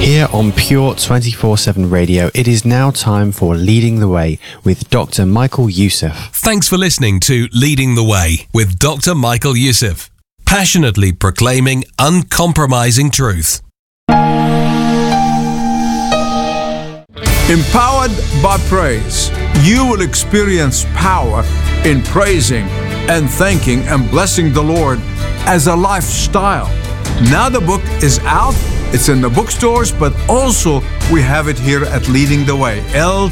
Here on Pure 24/7 Radio, it is now time for Leading the Way with Dr. Michael Youssef. Thanks for listening to Leading the Way with Dr. Michael Youssef, passionately proclaiming uncompromising truth. Empowered by praise, you will experience power in praising and thanking and blessing the Lord as a lifestyle. Now the book is out. It's in the bookstores, but also we have it here at Leading the Way,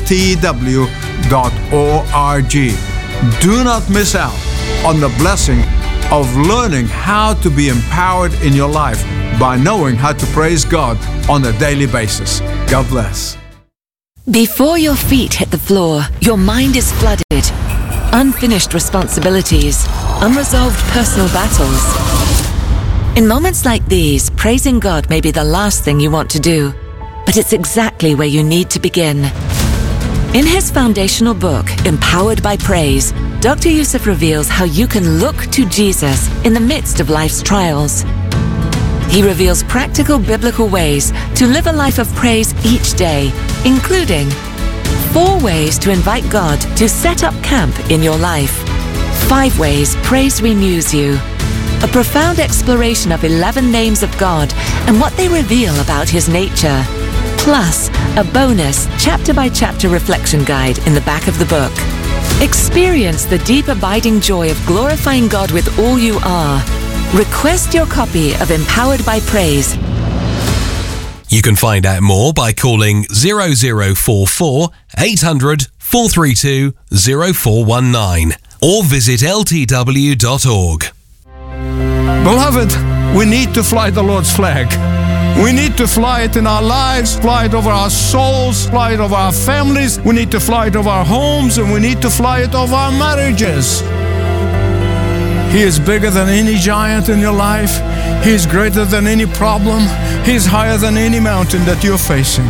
ltw.org. Do not miss out on the blessing of learning how to be empowered in your life by knowing how to praise God on a daily basis. God bless. Before your feet hit the floor, your mind is flooded. Unfinished responsibilities, unresolved personal battles. In moments like these, praising God may be the last thing you want to do, but it's exactly where you need to begin. In his foundational book, Empowered by Praise, Dr. Youssef reveals how you can look to Jesus in the midst of life's trials. He reveals practical biblical ways to live a life of praise each day, including 4 ways to invite God to set up camp in your life, 5 ways praise renews you, a profound exploration of 11 names of God and what they reveal about his nature, plus a bonus chapter-by-chapter reflection guide in the back of the book. Experience the deep abiding joy of glorifying God with all you are. Request your copy of Empowered by Praise. You can find out more by calling 0044 800 432 0419 or visit ltw.org. Beloved, we need to fly the Lord's flag. We need to fly it in our lives, fly it over our souls, fly it over our families. We need to fly it over our homes, and we need to fly it over our marriages. He is bigger than any giant in your life. He is greater than any problem. He is higher than any mountain that you're facing.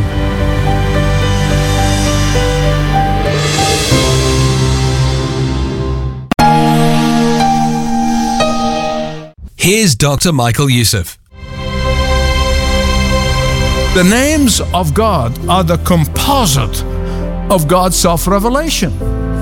Here's Dr. Michael Youssef. The names of God are the composite of God's self-revelation.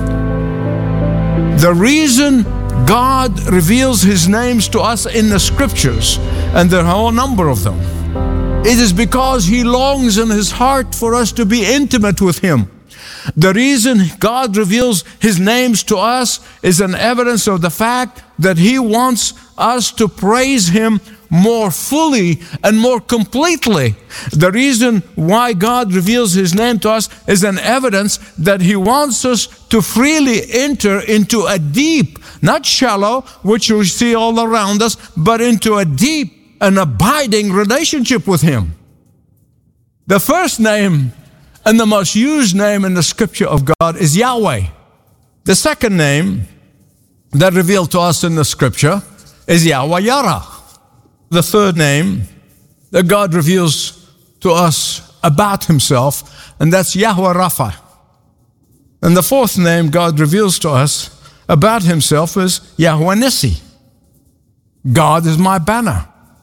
The reason God reveals his names to us in the scriptures, and there are a whole number of them, it is because he longs in his heart for us to be intimate with him. The reason God reveals his names to us is an evidence of the fact that he wants us to praise him more fully and more completely. The reason why God reveals his name to us is an evidence that he wants us to freely enter into a deep, not shallow, which we see all around us, but into a deep and abiding relationship with him. The first name and the most used name in the scripture of God is Yahweh. The second name that revealed to us in the scripture is Yahweh Yara. The third name that God reveals to us about himself, and that's Yahweh Rapha. And the fourth name God reveals to us about himself is Yahweh Nissi. God is my banner.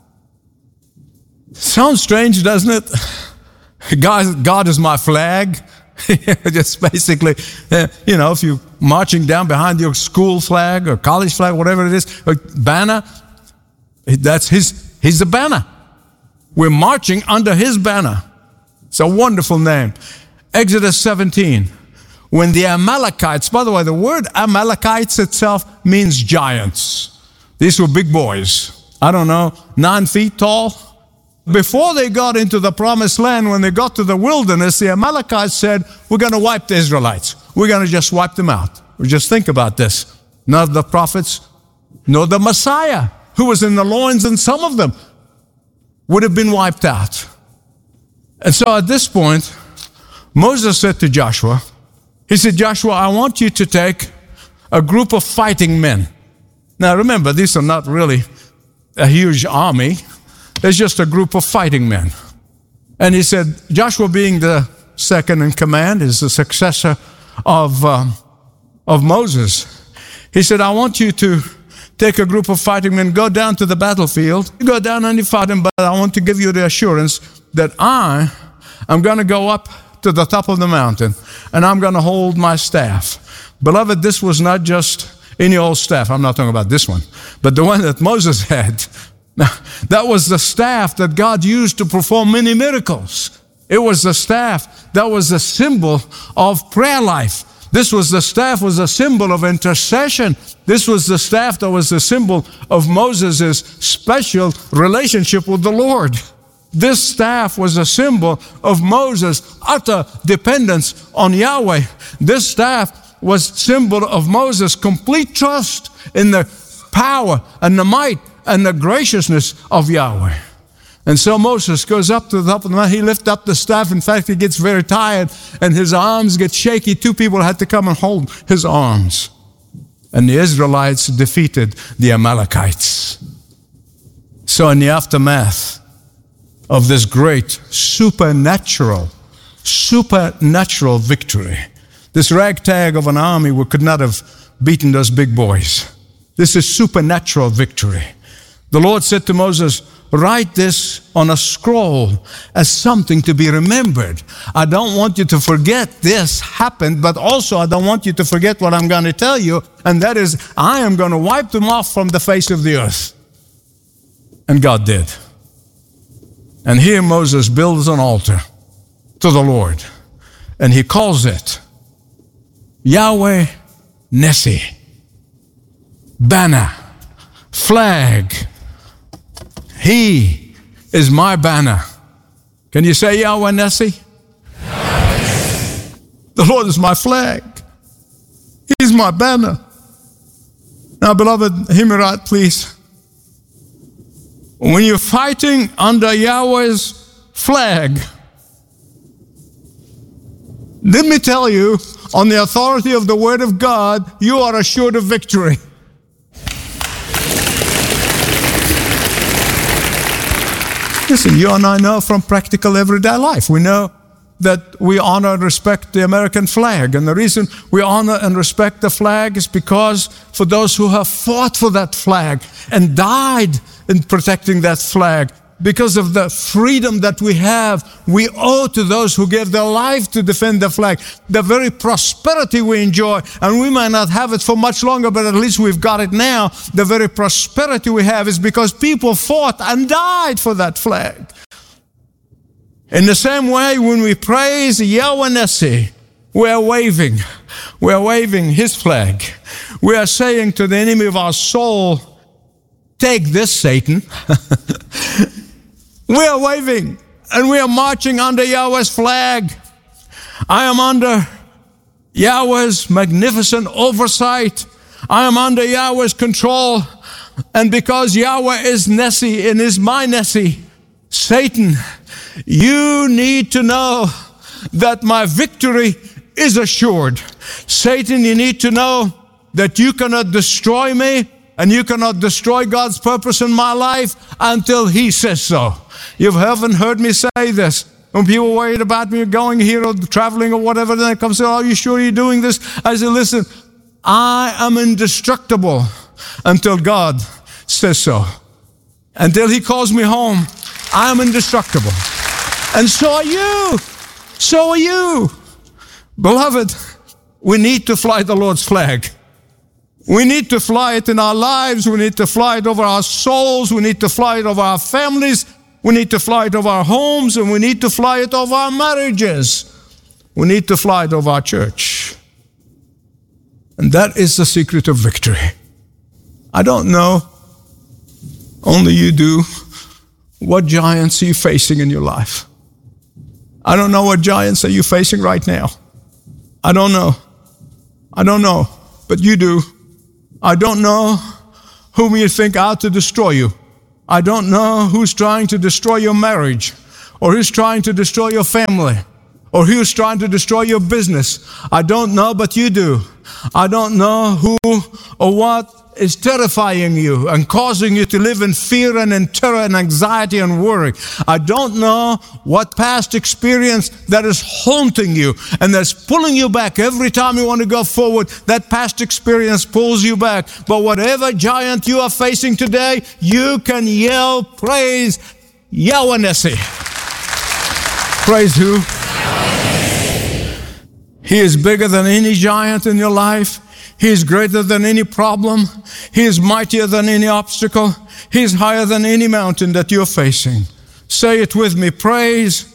Sounds strange, doesn't it? God is my flag. Just basically, if you're marching down behind your school flag or college flag, whatever it is, or banner, that's he's the banner. We're marching under his banner. It's a wonderful name. Exodus 17, when the Amalekites, by the way, the word Amalekites itself means giants. These were big boys. 9 feet tall. Before they got into the promised land, when they got to the wilderness, the Amalekites said, we're going to wipe the Israelites. We're going to just wipe them out. Just think about this. Not the prophets, nor the Messiah, who was in the loins, and some of them would have been wiped out. And so at this point, Moses said to Joshua, he said, Joshua, I want you to take a group of fighting men. Now remember, these are not really a huge army. There's just a group of fighting men. And he said, Joshua being the second in command, is the successor of Moses. He said, I want you to take a group of fighting men, go down to the battlefield. You go down and you fight them, but I want to give you the assurance that I am going to go up to the top of the mountain and I'm going to hold my staff. Beloved, this was not just any old staff. I'm not talking about this one, but the one that Moses had. Now, that was the staff that God used to perform many miracles. It was the staff that was the symbol of prayer life. This was the staff was a symbol of intercession. This was the staff that was the symbol of Moses' special relationship with the Lord. This staff was a symbol of Moses' utter dependence on Yahweh. This staff was symbol of Moses' complete trust in the power and the might and the graciousness of Yahweh. And so Moses goes up to the top of the mountain. He lifts up the staff. In fact, he gets very tired and his arms get shaky. 2 people had to come and hold his arms. And the Israelites defeated the Amalekites. So in the aftermath of this great supernatural victory, this ragtag of an army could not have beaten those big boys. This is supernatural victory. The Lord said to Moses, write this on a scroll as something to be remembered. I don't want you to forget this happened, but also I don't want you to forget what I'm going to tell you, and that is I am going to wipe them off from the face of the earth. And God did. And here Moses builds an altar to the Lord, and he calls it Yahweh Nessi, banner, flag. He is my banner. Can you say Yahweh Nessi? The Lord is my flag. He's my banner. Now, beloved, hear me right, please. When you're fighting under Yahweh's flag, let me tell you, on the authority of the Word of God, you are assured of victory. Listen, you and I know from practical everyday life. We know that we honor and respect the American flag. And the reason we honor and respect the flag is because for those who have fought for that flag and died in protecting that flag, because of the freedom that we have, we owe to those who gave their life to defend the flag. The very prosperity we enjoy, and we might not have it for much longer, but at least we've got it now. The very prosperity we have is because people fought and died for that flag. In the same way, when we praise Yahweh Nessi, we're waving His flag. We are saying to the enemy of our soul, take this, Satan. We are waving and we are marching under Yahweh's flag. I am under Yahweh's magnificent oversight. I am under Yahweh's control. And because Yahweh is Nessi and is my Nessi, Satan, you need to know that my victory is assured. Satan, you need to know that you cannot destroy me and you cannot destroy God's purpose in my life until He says so. You haven't heard me say this. When people worried about me going here or traveling or whatever, then they come and say, are you sure you're doing this? I say, listen, I am indestructible until God says so. Until He calls me home, I am indestructible. And so are you. So are you. Beloved, we need to fly the Lord's flag. We need to fly it in our lives. We need to fly it over our souls. We need to fly it over our families. We need to fly it over our homes. And we need to fly it over our marriages. We need to fly it over our church. And that is the secret of victory. I don't know, only you do, what giants are you facing in your life. I don't know what giants are you facing right now. I don't know. I don't know, but you do. I don't know whom you think out to destroy you. I don't know who's trying to destroy your marriage, or who's trying to destroy your family, or who's trying to destroy your business. I don't know, but you do. I don't know who or what is terrifying you and causing you to live in fear and in terror and anxiety and worry. I don't know what past experience that is haunting you and that's pulling you back. Every time you want to go forward, that past experience pulls you back. But whatever giant you are facing today, you can yell, praise Yahweh Nessi. Praise who? He is bigger than any giant in your life. He is greater than any problem. He is mightier than any obstacle. He is higher than any mountain that you're facing. Say it with me. Praise.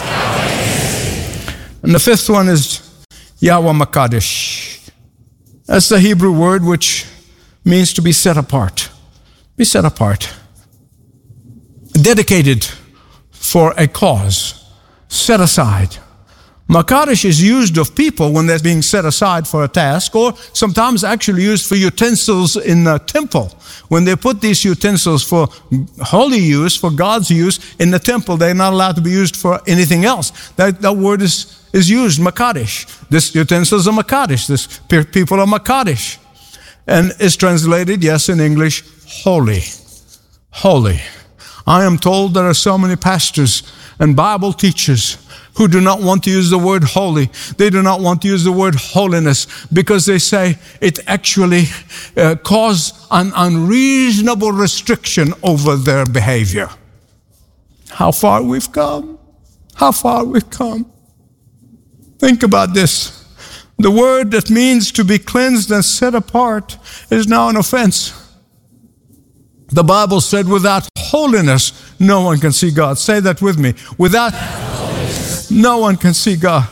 And the fifth one is Yahweh Makadesh. That's the Hebrew word which means to be set apart. Be set apart. Dedicated for a cause. Set aside. Makadesh is used of people when they're being set aside for a task, or sometimes actually used for utensils in the temple. When they put these utensils for holy use, for God's use in the temple, they're not allowed to be used for anything else. That word is used, Makadesh. This utensils are Makadesh. This people are Makadesh. And it's translated, yes, in English, holy. Holy. I am told there are so many pastors and Bible teachers who do not want to use the word holy. They do not want to use the word holiness because they say it actually causes an unreasonable restriction over their behavior. How far we've come. How far we've come. Think about this. The word that means to be cleansed and set apart is now an offense. The Bible said without holiness, no one can see God. Say that with me. Without no one can see God.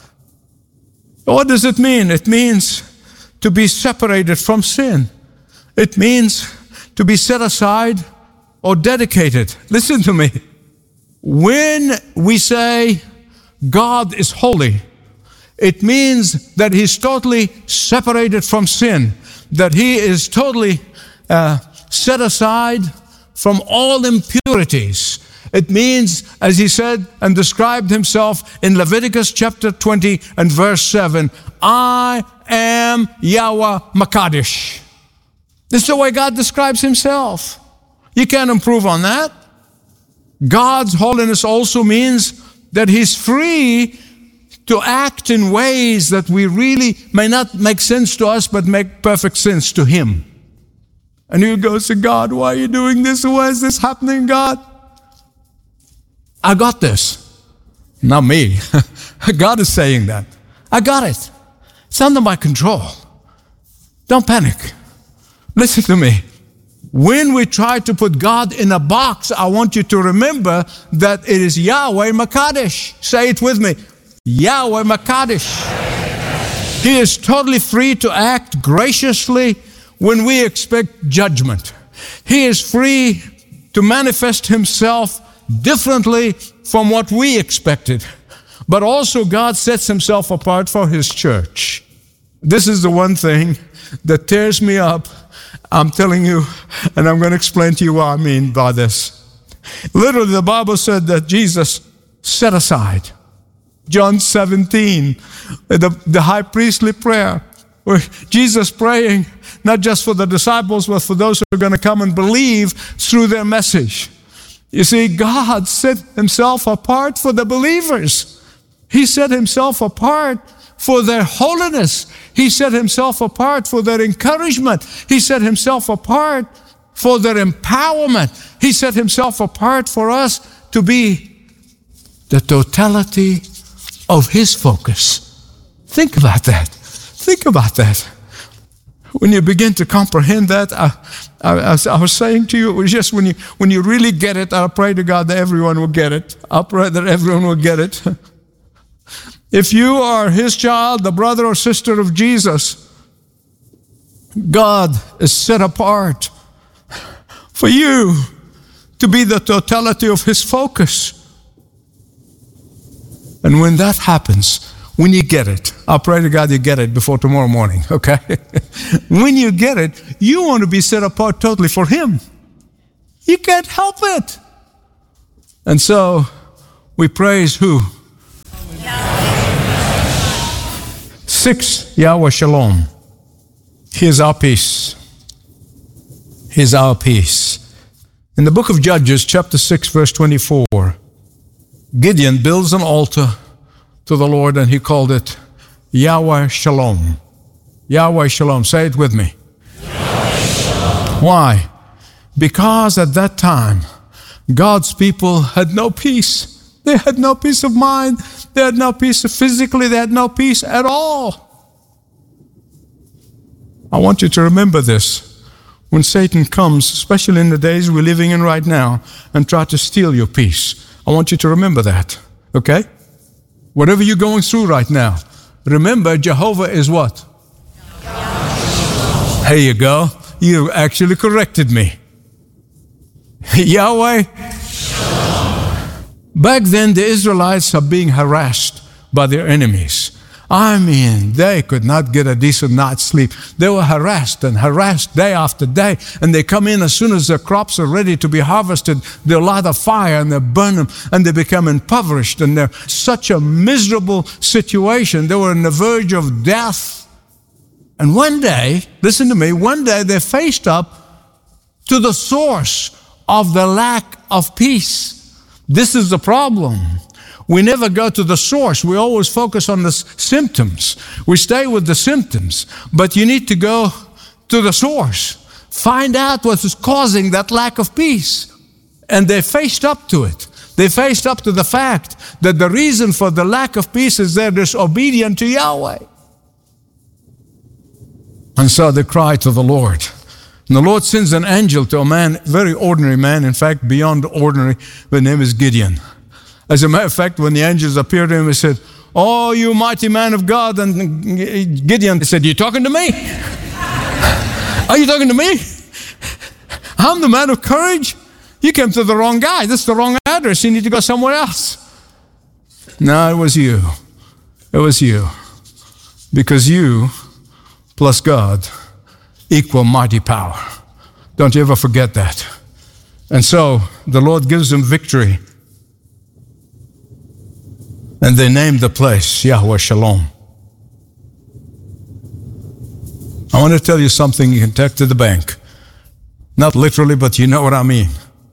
What does it mean? It means to be separated from sin. It means to be set aside or dedicated. Listen to me. When we say God is holy, it means that He's totally separated from sin, that He is totally set aside from all impurities. It means, as He said and described Himself in Leviticus chapter 20 and verse 7, I am Yahweh Makadesh. This is the way God describes Himself. You can't improve on that. God's holiness also means that He's free to act in ways that we really may not make sense to us, but make perfect sense to Him. And you go to God, why are you doing this? Why is this happening, God? I got this. Not me. God is saying that. I got it. It's under my control. Don't panic. Listen to me. When we try to put God in a box, I want you to remember that it is Yahweh Makadesh. Say it with me. Yahweh Makadesh. He is totally free to act graciously when we expect judgment. He is free to manifest Himself differently from what we expected. But also God sets Himself apart for His church. This is the one thing that tears me up. I'm telling you, and I'm going to explain to you what I mean by this. Literally, the Bible said that Jesus set aside. John 17, the high priestly prayer, where Jesus praying not just for the disciples, but for those who are going to come and believe through their message. You see, God set Himself apart for the believers. He set Himself apart for their holiness. He set Himself apart for their encouragement. He set Himself apart for their empowerment. He set Himself apart for us to be the totality of His focus. Think about that. Think about that. When you begin to comprehend that, I was saying to you, it was just when you really get it, I pray to God that everyone will get it. I pray that everyone will get it. If you are His child, the brother or sister of Jesus, God is set apart for you to be the totality of His focus. And when that happens, when you get it, I'll pray to God you get it before tomorrow morning, okay? When you get it, you want to be set apart totally for Him. You can't help it. And so, we praise who? 6, Yahweh Shalom. He is our peace. He is our peace. In the book of Judges, chapter 6, verse 24, Gideon builds an altar to the Lord, and he called it Yahweh Shalom. Yahweh Shalom. Say it with me. Yahweh Shalom. Why? Because at that time, God's people had no peace. They had no peace of mind. They had no peace physically. They had no peace at all. I want you to remember this. When Satan comes, especially in the days we're living in right now, and try to steal your peace, I want you to remember that, okay? Whatever you're going through right now, remember Jehovah is what? There you go. You actually corrected me. Yahweh. Back then, the Israelites are being harassed by their enemies. I mean, they could not get a decent night's sleep. They were harassed and harassed day after day. And they come in as soon as their crops are ready to be harvested, they light a fire and they burn them, and they become impoverished. And they're such a miserable situation. They were on the verge of death. And one day, listen to me, one day they faced up to the source of the lack of peace. This is the problem. We never go to the source. We always focus on the symptoms. We stay with the symptoms. But you need to go to the source. Find out what is causing that lack of peace. And they faced up to it. They faced up to the fact that the reason for the lack of peace is they're disobedient to Yahweh. And so they cry to the Lord. And the Lord sends an angel to a man, very ordinary man, in fact, beyond ordinary. The name is Gideon. As a matter of fact, when the angels appeared to him, he said, "Oh, you mighty man of God." And Gideon said, "You talking to me? Are you talking to me? I'm the man of courage. You came to the wrong guy. This is the wrong address. You need to go somewhere else." No, it was you. It was you. Because you plus God equal mighty power. Don't you ever forget that. And so the Lord gives them victory. And they named the place Yahweh Shalom. I want to tell you something you can take to the bank. Not literally, but you know what I mean.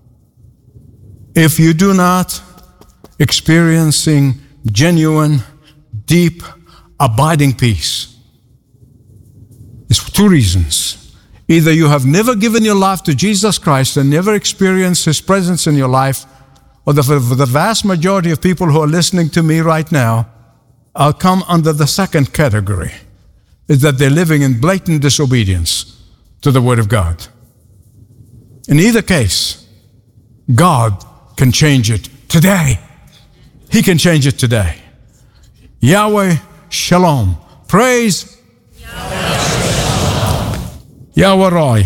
If you do not experiencing genuine, deep, abiding peace, it's for two reasons. Either you have never given your life to Jesus Christ and never experienced His presence in your life, or for the vast majority of people who are listening to me right now, I'll come under the second category, is that they're living in blatant disobedience to the Word of God. In either case, God can change it today. He can change it today. Yahweh Shalom. Praise Yahweh Roy.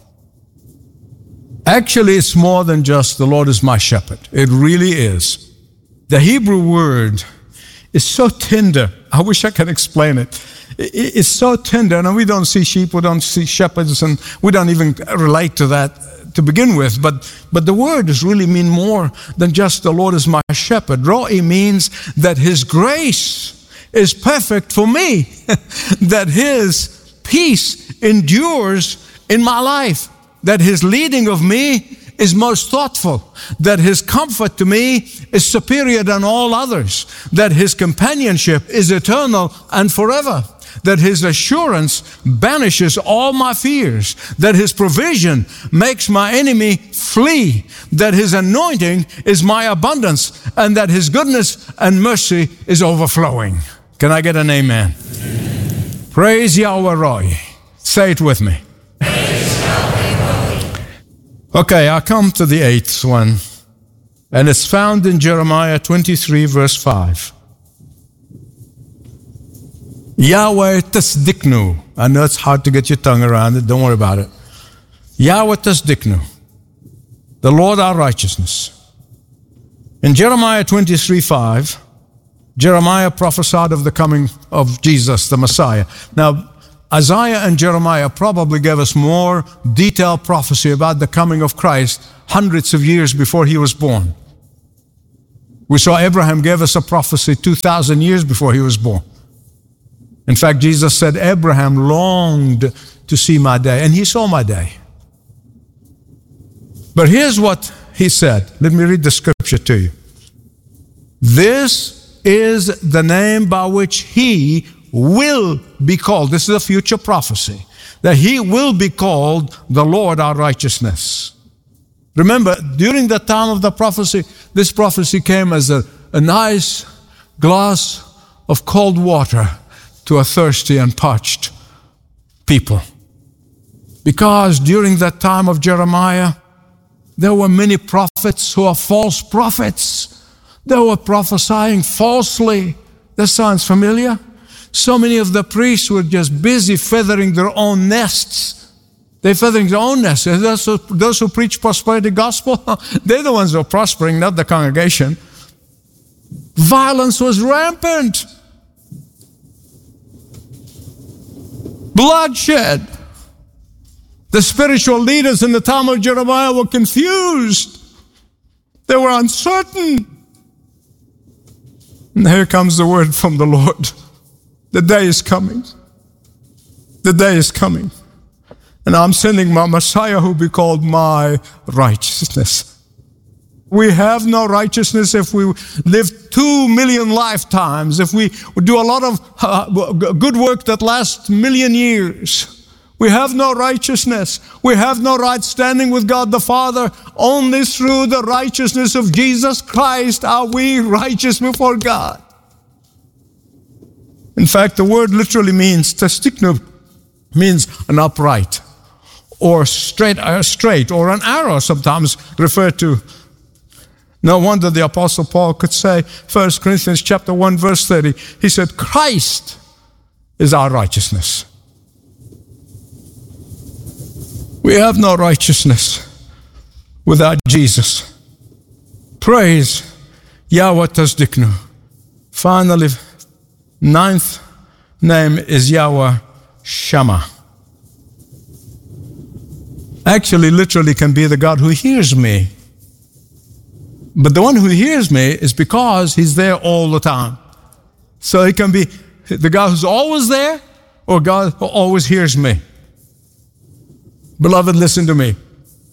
Actually, it's more than just the Lord is my shepherd. It really is. The Hebrew word is so tender. I wish I could explain it. It's so tender. And we don't see sheep, we don't see shepherds, and we don't even relate to that to begin with. But the word does really mean more than just the Lord is my shepherd. Ro'i means that His grace is perfect for me, that His peace endures in my life, that His leading of me is most thoughtful, that His comfort to me is superior than all others, that His companionship is eternal and forever, that His assurance banishes all my fears, that His provision makes my enemy flee, that His anointing is my abundance, and that His goodness and mercy is overflowing. Can I get an amen? Amen. Praise Yahweh Roy. Say it with me. Okay, I come to the eighth one, and it's found in Jeremiah 23, verse 5. Yahweh Tasdiknu. I know it's hard to get your tongue around it. Don't worry about it. Yahweh Tasdiknu. The Lord our righteousness. In Jeremiah 23, 5, Jeremiah prophesied of the coming of Jesus, the Messiah. Now, Isaiah and Jeremiah probably gave us more detailed prophecy about the coming of Christ hundreds of years before He was born. We saw Abraham gave us a prophecy 2,000 years before he was born. In fact, Jesus said, Abraham longed to see my day, and he saw my day. But here's what he said. Let me read the scripture to you. This is the name by which He will be called. This is a future prophecy, that He will be called the Lord our righteousness. Remember, during the time of the prophecy, this prophecy came as a nice glass of cold water to a thirsty and parched people. Because during that time of Jeremiah, there were many prophets who are false prophets. They were prophesying falsely. That sounds familiar? So many of the priests were just busy feathering their own nests. They're feathering their own nests. Those who preach prosperity gospel, they're the ones who are prospering, not the congregation. Violence was rampant. Bloodshed. The spiritual leaders in the time of Jeremiah were confused. They were uncertain. And here comes the word from the Lord. The day is coming. The day is coming. And I'm sending my Messiah who will be called my righteousness. We have no righteousness if we live 2 million lifetimes, if we do a lot of good work that lasts 1 million years. We have no righteousness. We have no right standing with God the Father. Only through the righteousness of Jesus Christ are we righteous before God. In fact, the word literally means, testiknu, means an upright, or straight, or an arrow, sometimes referred to. No wonder the Apostle Paul could say, 1 Corinthians chapter 1, verse 30, he said, Christ is our righteousness. We have no righteousness without Jesus. Praise Yahweh Tasdiknu. Finally, 9th name is Yahweh Shammah. Actually, literally can be the God who hears me. But the one who hears me is because he's there all the time. So he can be the God who's always there, or God who always hears me. Beloved, listen to me.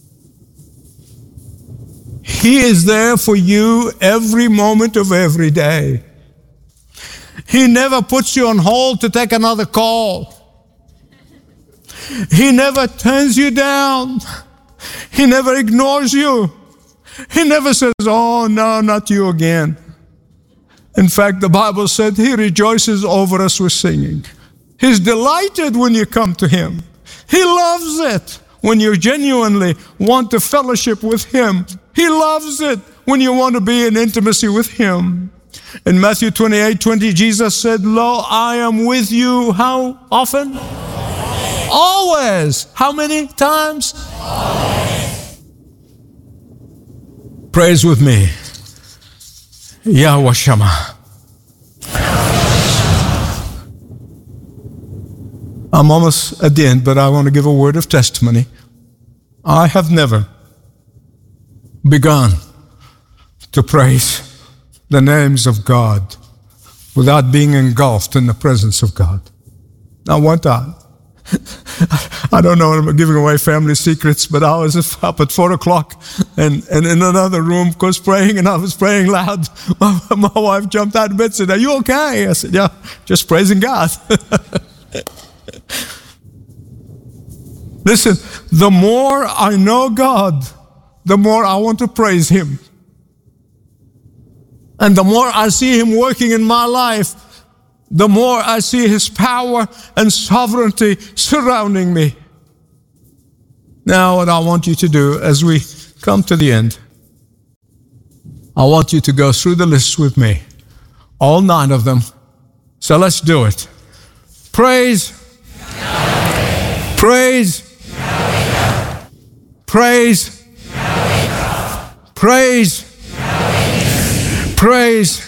He is there for you every moment of every day. He never puts you on hold to take another call. He never turns you down. He never ignores you. He never says, oh, no, not you again. In fact, the Bible said he rejoices over us with singing. He's delighted when you come to him. He loves it when you genuinely want to fellowship with him. He loves it when you want to be in intimacy with him. In Matthew 28:20, Jesus said, lo, I am with you how often? Always. How many times? Always. Praise with me. Yahweh Shammah. I'm almost at the end, but I want to give a word of testimony. I have never begun to praise the names of God without being engulfed in the presence of God. Not one time. I don't know, I'm giving away family secrets, but I was up at 4 o'clock and in another room, of course, praying, and I was praying loud. My wife jumped out of bed and said, are you okay? I said, yeah, just praising God. Listen, the more I know God, the more I want to praise him. And the more I see him working in my life, the more I see his power and sovereignty surrounding me. Now, what I want you to do as we come to the end, I want you to go through the list with me, all 9 of them. So let's do it. Praise. Yahweh. Praise. Yahweh. Praise. Yahweh. Praise. Yahweh. Praise.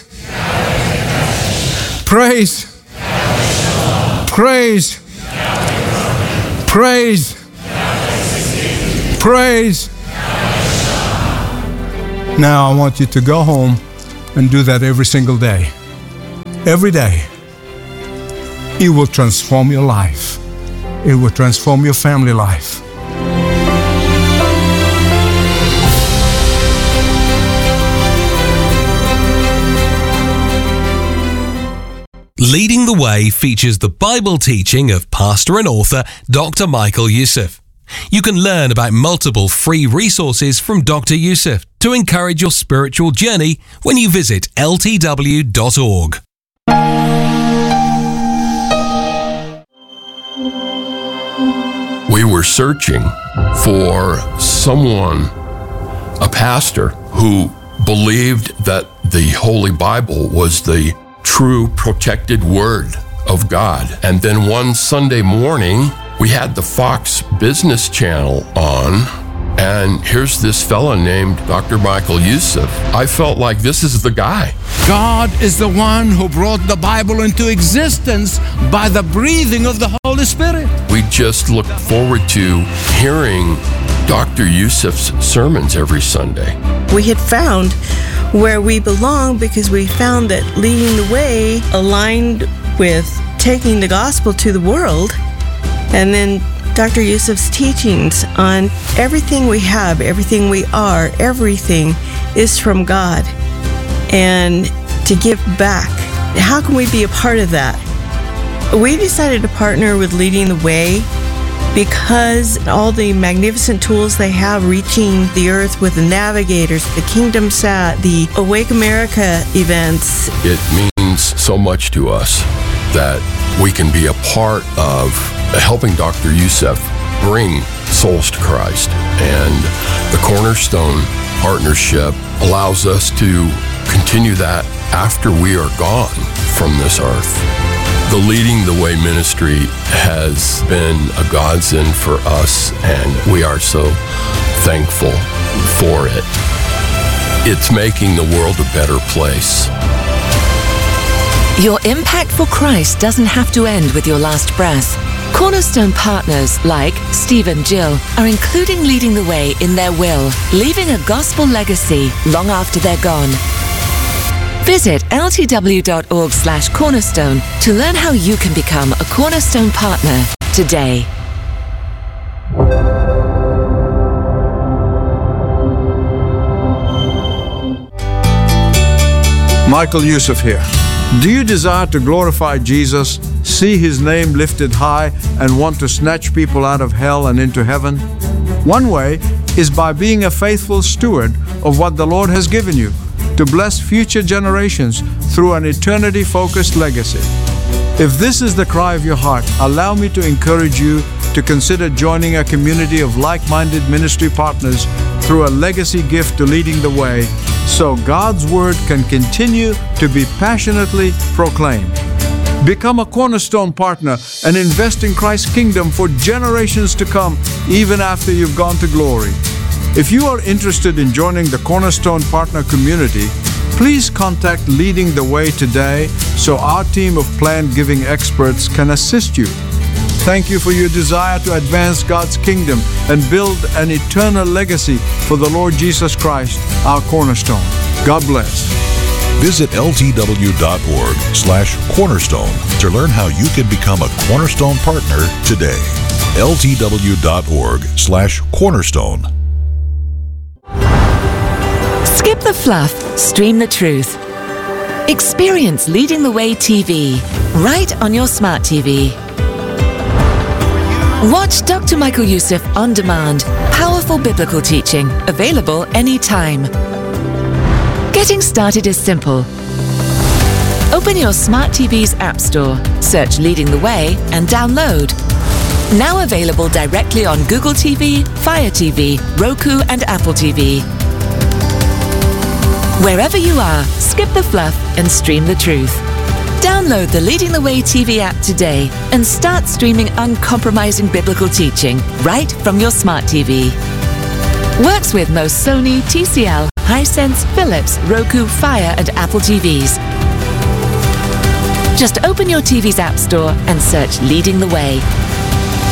Praise. Praise. Praise. Praise. Now I want you to go home and do that every single day. Every day. It will transform your life. It will transform your family life. Leading the Way features the Bible teaching of pastor and author Dr. Michael Youssef. You can learn about multiple free resources from Dr. Youssef to encourage your spiritual journey when you visit ltw.org. We were searching for someone, a pastor, who believed that the Holy Bible was the true protected Word of God. And then one Sunday morning, we had the Fox Business Channel on, and here's this fella named Dr. Michael Youssef. I felt like this is the guy. God is the one who brought the Bible into existence by the breathing of the Holy Spirit. We just look forward to hearing Dr. Youssef's sermons every Sunday. We had found where we belong because we found that leading the way aligned with taking the gospel to the world. And then Dr. Youssef's teachings on everything we have, everything we are, everything is from God. And to give back. How can we be a part of that? We decided to partner with Leading the Way because all the magnificent tools they have reaching the earth with the navigators, the Kingdom Sat, the Awake America events. It means so much to us that we can be a part of helping Dr. Youssef bring souls to Christ. And the Cornerstone Partnership allows us to continue that after we are gone from this earth. The Leading the Way ministry has been a godsend for us, and we are so thankful for it. It's making the world a better place. Your impact for Christ doesn't have to end with your last breath. Cornerstone partners like Steve and Jill are including Leading the Way in their will, leaving a gospel legacy long after they're gone. Visit ltw.org/cornerstone to learn how you can become a Cornerstone partner today. Michael Youssef here. Do you desire to glorify Jesus, see His name lifted high, and want to snatch people out of hell and into heaven? One way is by being a faithful steward of what the Lord has given you to bless future generations through an eternity-focused legacy. If this is the cry of your heart, allow me to encourage you to consider joining a community of like-minded ministry partners through a legacy gift to Leading the Way, so God's Word can continue to be passionately proclaimed. Become a Cornerstone partner and invest in Christ's kingdom for generations to come, even after you've gone to glory. If you are interested in joining the Cornerstone Partner community, please contact Leading the Way today so our team of planned giving experts can assist you. Thank you for your desire to advance God's kingdom and build an eternal legacy for the Lord Jesus Christ, our cornerstone. God bless. Visit ltw.org/cornerstone to learn how you can become a Cornerstone partner today. ltw.org/cornerstone. Skip the fluff, stream the truth. Experience Leading the Way TV right on your smart TV. Watch Dr. Michael Youssef on demand. Powerful biblical teaching, available anytime. Getting started is simple. Open your Smart TV's App Store, search Leading the Way, and download. Now available directly on Google TV, Fire TV, Roku, and Apple TV. Wherever you are, skip the fluff and stream the truth. Download the Leading the Way TV app today and start streaming uncompromising biblical teaching right from your smart TV. Works with most Sony, TCL, Hisense, Philips, Roku, Fire, and Apple TVs. Just open your TV's App Store and search Leading the Way.